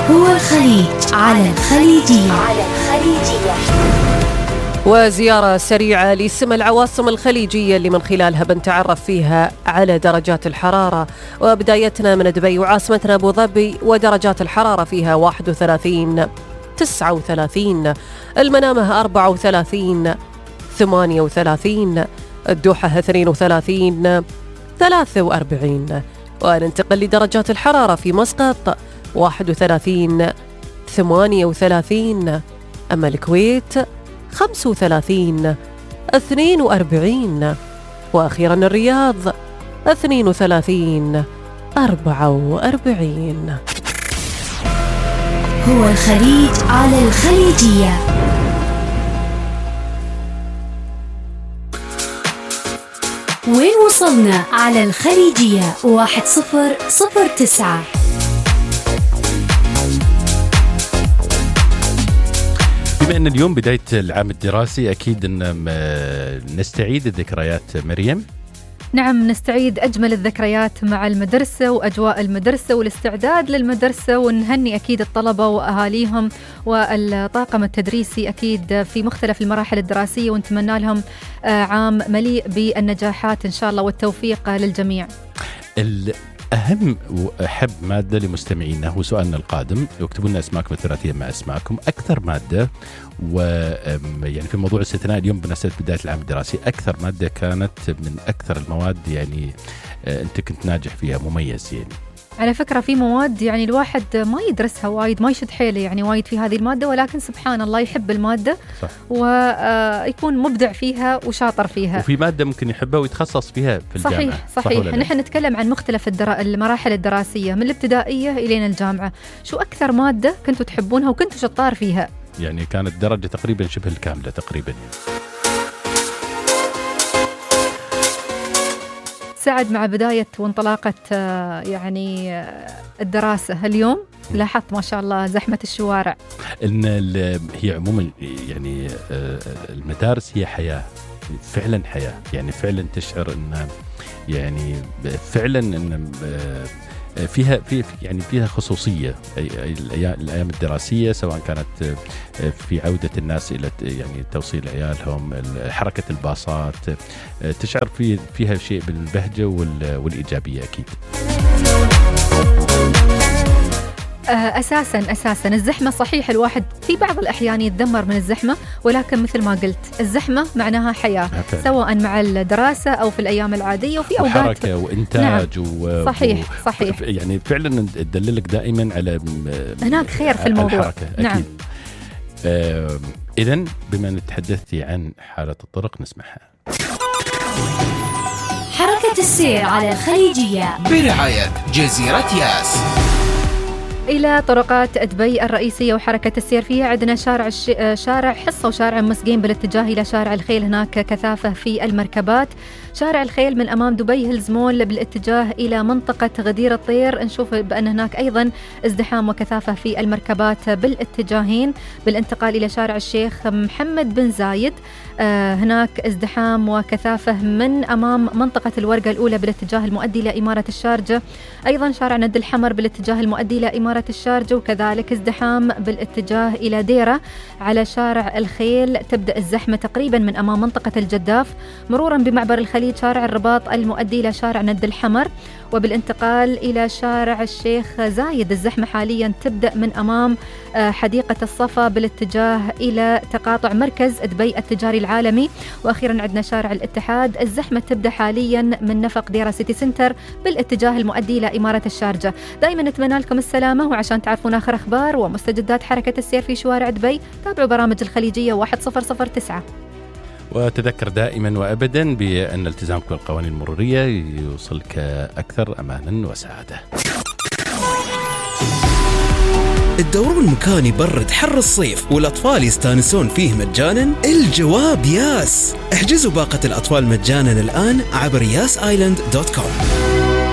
هو الخليج على الخليجية. وزيارة سريعة لسم العواصم الخليجية اللي من خلالها بنتعرف فيها على درجات الحرارة. وبدايتنا من دبي وعاصمتنا أبو ظبي، ودرجات الحرارة فيها 31 39، المنامة 34 38، الدوحة 32 43. وننتقل لدرجات الحرارة في مسقط 31 38، أما الكويت 35 42، وأخيرا الرياض 32 44. هو الخليج على الخليجية. وين وصلنا على الخليجية 1009. بما أن اليوم بداية العام الدراسي، أكيد أن نستعيد ذكريات مريم. نعم، نستعيد أجمل الذكريات مع المدرسة وأجواء المدرسة والاستعداد للمدرسة، ونهني أكيد الطلبة وأهاليهم والطاقم التدريسي أكيد في مختلف المراحل الدراسية، ونتمنى لهم عام مليء بالنجاحات إن شاء الله والتوفيق للجميع. أهم وأحب مادة لمستمعينا هو سؤالنا القادم، يكتبوا لنا اسماكم الثلاثية مع اسماكم. أكثر مادة يعني في موضوع استثناء اليوم بمناسبة بداية العام الدراسي، أكثر مادة كانت من أكثر المواد يعني أنت كنت ناجح فيها، مميز يعني. على فكرة في مواد يعني الواحد ما يدرسها وايد، ما يشد حيله يعني وايد في هذه المادة، ولكن سبحان الله يحب المادة. صح. ويكون مبدع فيها وشاطر فيها. وفي مادة ممكن يحبها ويتخصص فيها في الجامعة. صحيح. نحن نتكلم عن مختلف المراحل الدراسية من الابتدائية إلى الجامعة. شو أكثر مادة كنتوا تحبونها وكنتوا شطار فيها؟ يعني كانت درجة تقريبا شبه الكاملة تقريبا يعني. سعد، مع بداية وانطلاقة يعني الدراسة اليوم لاحظت ما شاء الله زحمة الشوارع. إن هي عموما يعني المدارس هي حياة، فعلا حياة، يعني فعلا تشعر إن يعني فعلا إن فيها خصوصية الأيام الدراسية، سواء كانت في عودة الناس إلى يعني توصيل عيالهم، حركة الباصات، تشعر فيها شيء بالبهجة والإيجابية أكيد. أساساً الزحمة صحيح، الواحد في بعض الأحيان يتذمر من الزحمة، ولكن مثل ما قلت الزحمة معناها حياة، سواء مع الدراسة أو في الأيام العادية وفي أوقات حركة وإنتاج. نعم. صحيح يعني فعلا تدللك دائما على هناك خير في الموضوع. الحركة. نعم. أكيد. إذن بما أن تحدثتي عن حالة الطرق نسمعها. حركة السير على الخليجية برعاية جزيرة ياس. إلى طرقات دبي الرئيسية وحركة السير فيها، عندنا شارع حصة وشارع مسقين بالاتجاه إلى شارع الخيل، هناك كثافة في المركبات. شارع الخيل من أمام دبي هيلز مول بالاتجاه إلى منطقة غدير الطير، نشوف بأن هناك أيضا ازدحام وكثافة في المركبات بالاتجاهين. بالانتقال إلى شارع الشيخ محمد بن زايد، هناك ازدحام وكثافة من أمام منطقة الورقة الأولى بالاتجاه المؤدي إلى إمارة الشارجة. أيضا شارع ند الحمر بالاتجاه المؤدي إلى إمارة الشارجة، وكذلك ازدحام بالاتجاه إلى ديرة. على شارع الخيل تبدأ الزحمة تقريبا من أمام منطقة الجداف، مرورا بمعبر الخليج شارع الرباط المؤدي إلى شارع ند الحمر. وبالانتقال إلى شارع الشيخ زايد الزحمة حاليا تبدأ من أمام حديقة الصفا بالاتجاه إلى تقاطع مركز دبي التجاري العالمي. وأخيرا عندنا شارع الاتحاد، الزحمة تبدأ حاليا من نفق ديرة سيتي سنتر بالاتجاه المؤدي إلى إمارة الشارجة. دائما نتمنى لكم السلامة، وعشان تعرفون آخر أخبار ومستجدات حركة السير في شوارع دبي تابعوا برامج الخليجية 1009. وتذكر دائما وأبدا بأن التزامك بالقوانين المرورية يوصلك أكثر أمانا وسعادة. الدورون المكان يبرد حر الصيف والأطفال يستانسون فيه مجانا؟ الجواب ياس. احجزوا باقة الأطفال مجانا الآن عبر yasisland.com.